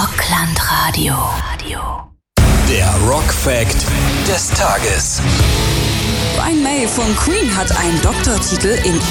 Rockland-Radio. Der Rock-Fact des Tages. Brian May von Queen hat einen Doktortitel in